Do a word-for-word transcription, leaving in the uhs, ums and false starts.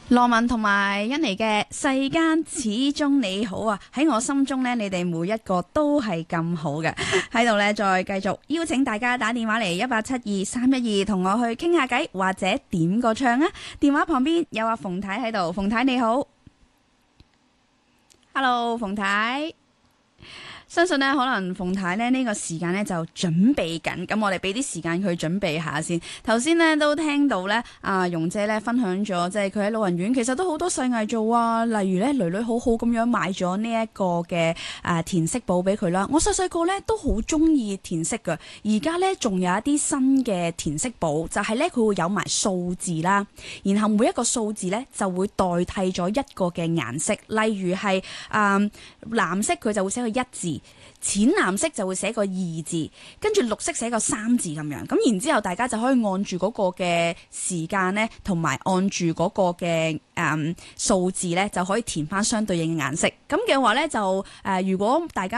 羅文同埋欣妮嘅世間始終你好啊，喺我心中呢，你哋每一個都係咁好嘅。喺度呢，再繼續邀請大家打電話嚟一八七二三一二，同我去傾下偈，或者點個唱啊。電話旁邊有阿馮太喺度，馮太你好 ，Hello 馮太。相信呢，可能馮太呢呢個時間呢就準備緊，咁我哋俾啲時間佢準備下先。頭先呢都聽到呢，阿容姐呢分享咗，即係佢喺老人院其實都好多細藝做啊。例如呢，囡囡好好咁樣買咗呢一個嘅誒填色簿俾佢啦。我細細個呢都好中意填色㗎，而家呢，仲有一啲新嘅填色簿，就係呢，佢會有埋數字啦，然後每一個數字呢就會代替咗一個嘅顏色，例如係誒、呃、藍色佢就會寫個一字。淺藍色就會寫個二字，跟住綠色寫個三字咁樣，咁然之後大家就可以按住嗰個嘅時間呢，同埋按住嗰個嘅誒數字呢，就可以填翻相對應嘅顏色。咁嘅話呢，就誒、呃，如果大家